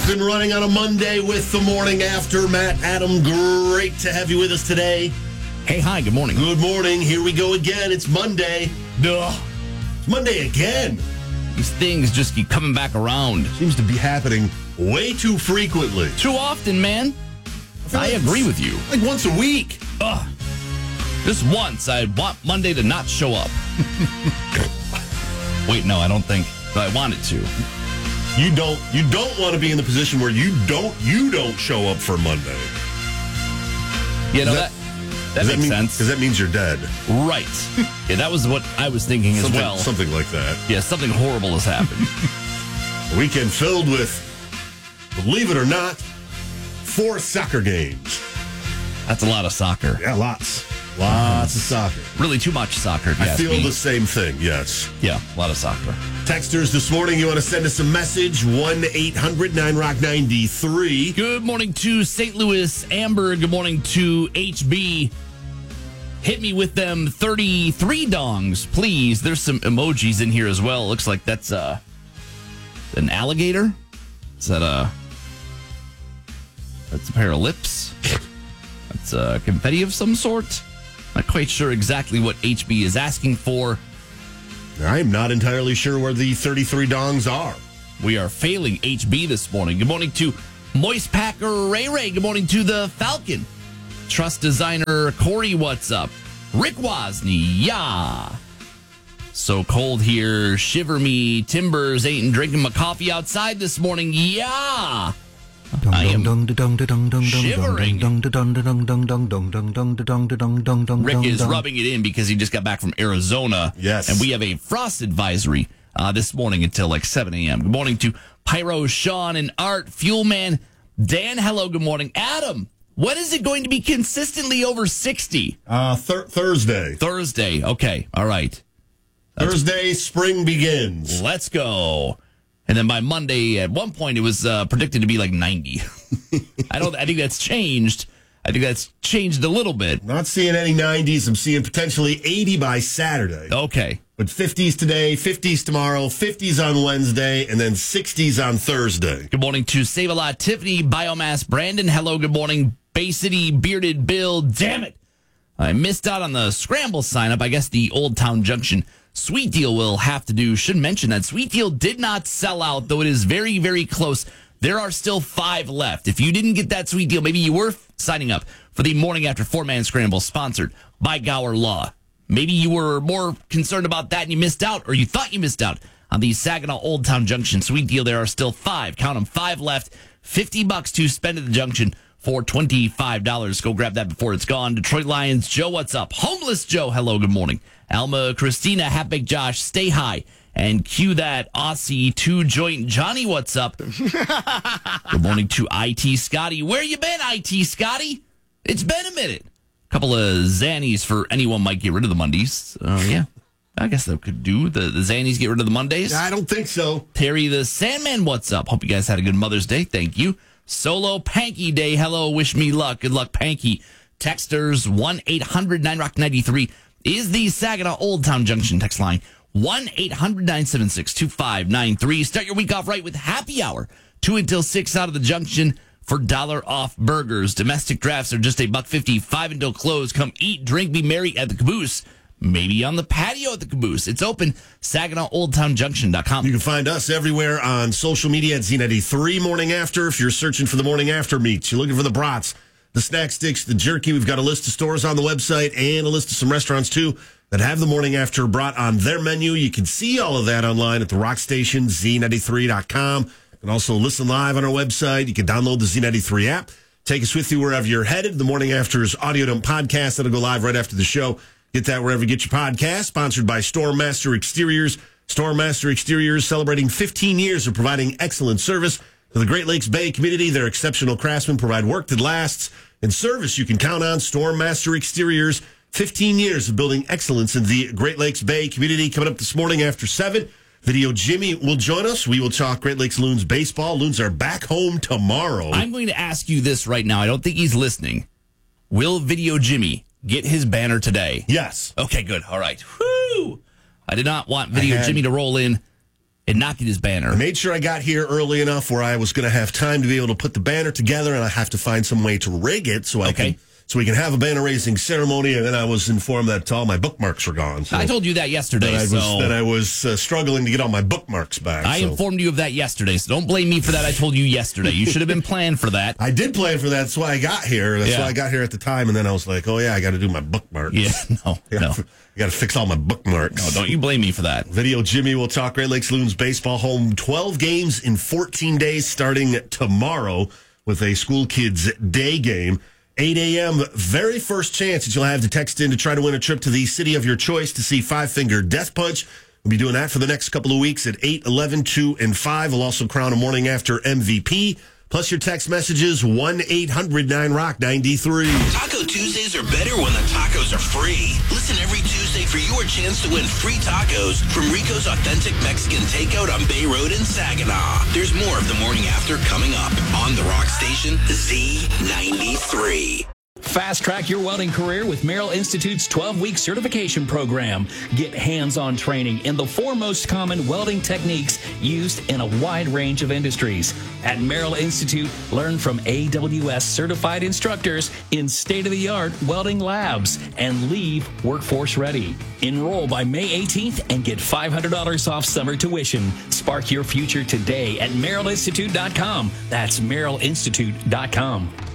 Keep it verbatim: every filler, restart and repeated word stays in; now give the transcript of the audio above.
and running on a Monday with the morning after. Matt, Adam, great to have you with us today. Hey, hi, good morning. Good morning. Here we go again. It's Monday. Duh. It's Monday again. These things just keep coming back around. Seems to be happening way too frequently. Too often, man. I, I like agree with you. Like once a week. Ugh. Just once, I want Monday to not show up. Wait, no, I don't think I want it to. You don't. You don't want to be in the position where you don't. You don't show up for Monday. You know that, that. That does makes that mean, sense. Because that means you're dead. Right. Yeah, that was what I was thinking as something, well. Something like that. Yeah, something horrible has happened. A weekend filled with, believe it or not, four soccer games. That's a lot of soccer. Yeah, lots. Lots of soccer. Really too much soccer. I feel me. the same thing, yes. Yeah, a lot of soccer. Texters this morning, you want to send us a message, one eight hundred nine rock ninety-three. Good morning to Saint Louis, Amber. Good morning to H B. Hit me with them thirty-three dongs, please. There's some emojis in here as well. Looks like that's uh, an alligator. Is that a... That's a pair of lips. That's uh, confetti of some sort. Not quite sure exactly what H B is asking for. I'm not entirely sure where the thirty-three dongs are. We are failing H B this morning. Good morning to Moist Packer Ray Ray. Good morning to the Falcon. Trust designer Corey, what's up? Rick Wozni, yeah. So cold here. Shiver me. Timbers ain't drinking my coffee outside this morning. Yeah. I am shivering. Rick is rubbing it in because he just got back from Arizona. Yes. And we have a frost advisory uh, this morning until like seven a.m. Good morning to Pyro, Sean, and Art, Fuel Man, Dan, hello, good morning. Adam, when is it going to be consistently over sixty? Uh, thir- Thursday. Thursday, okay, all right. That's- Thursday, spring begins. Let's go. And then by Monday, at one point, it was uh, predicted to be like ninety. I don't. I think that's changed. I think that's changed a little bit. Not seeing any nineties. I'm seeing potentially eighty by Saturday. Okay. But fifties today, fifties tomorrow, fifties on Wednesday, and then sixties on Thursday. Good morning to Save a Lot, Tiffany, Biomass, Brandon. Hello, good morning, Bay City, Bearded Bill. Damn it. I missed out on the scramble sign up. I guess the Old Town Junction Sweet Deal will have to do. Should mention that Sweet Deal did not sell out, though it is very, very close. There are still five left. If you didn't get that Sweet Deal, maybe you were signing up for the Morning After Four-Man Scramble sponsored by Gower Law. Maybe you were more concerned about that and you missed out, or you thought you missed out on the Saginaw Old Town Junction Sweet Deal. There are still five. Count them, five left. fifty bucks to spend at the junction for twenty-five dollars. Go grab that before it's gone. Detroit Lions, Joe, what's up? Homeless Joe, hello, good morning. Alma, Christina, Halfbaked Josh, stay high. And cue that Aussie two-joint Johnny, what's up? Good morning to I T Scotty. Where you been, I T Scotty? It's been a minute. Couple of Xannies for anyone might get rid of the Mondays. Uh, yeah, I guess that could do. The, the Xannies get rid of the Mondays? I don't think so. Terry the Sandman, what's up? Hope you guys had a good Mother's Day. Thank you. Solo Panky Day. Hello, wish me luck. Good luck, Panky. Texters, one eight hundred nine rock ninety-three is the Saginaw Old Town Junction text line. one eight hundred nine seven six two five nine three. Start your week off right with happy hour. two until six out of the junction for dollar off burgers. Domestic drafts are just a buck fifty. Five until close. Come eat, drink, be merry at the Caboose. Maybe on the patio at the Caboose. It's open. Saginaw Old Town Junction dot com. You can find us everywhere on social media at Z ninety-three Morning After. If you're searching for the Morning After meats, you're looking for the brats, the snack sticks, the jerky. We've got a list of stores on the website and a list of some restaurants, too, that have the Morning After brat on their menu. You can see all of that online at the rock station, Z ninety-three dot com. You can also listen live on our website. You can download the Z ninety-three app. Take us with you wherever you're headed. The Morning After's Audio Dump podcast that'll go live right after the show. Get that wherever you get your podcast. Sponsored by Stormmaster Exteriors. Stormmaster Exteriors celebrating fifteen years of providing excellent service to the Great Lakes Bay community. Their exceptional craftsmen provide work that lasts and service you can count on. Stormmaster Exteriors, fifteen years of building excellence in the Great Lakes Bay community. Coming up this morning after seven, Video Jimmy will join us. We will talk Great Lakes Loons baseball. Loons are back home tomorrow. I'm going to ask you this right now. I don't think he's listening. Will Video Jimmy get his banner today? Yes. Okay, good. All right. Whoo! I did not want Video had, Jimmy to roll in and not get his banner. I made sure I got here early enough where I was going to have time to be able to put the banner together, and I have to find some way to rig it so I Okay. can so we can have a banner raising ceremony. And then I was informed that all my bookmarks were gone. So I told you that yesterday. that I was, so that I was uh, struggling to get all my bookmarks back. I so. informed you of that yesterday, so don't blame me for that. I told you yesterday. You should have been planned for that. I did plan for that. That's why I got here. That's Yeah. why I got here at the time. And then I was like, oh, yeah, I got to do my bookmarks. Yeah, no, I no. gotta, I got to fix all my bookmarks. No, don't you blame me for that. Video Jimmy will talk Great Lakes Loons baseball home twelve games in fourteen days starting tomorrow with a school kids day game. eight a.m. very first chance that you'll have to text in to try to win a trip to the city of your choice to see Five Finger Death Punch. We'll be doing that for the next couple of weeks at eight, eleven, two, and five. We'll also crown a morning after M V P. Plus your text messages, one eight hundred nine rock ninety-three. Taco Tuesdays are better when the tacos are free. Listen every Tuesday for your chance to win free tacos from Rico's Authentic Mexican Takeout on Bay Road in Saginaw. There's more of the morning after coming up on the Rock Station Z ninety-three. Fast track your welding career with Merrill Institute's twelve-week certification program. Get hands-on training in the four most common welding techniques used in a wide range of industries. At Merrill Institute, learn from A W S certified instructors in state-of-the-art welding labs and leave workforce ready. Enroll by May eighteenth and get five hundred dollars off summer tuition. Spark your future today at merrill institute dot com. That's merrill institute dot com.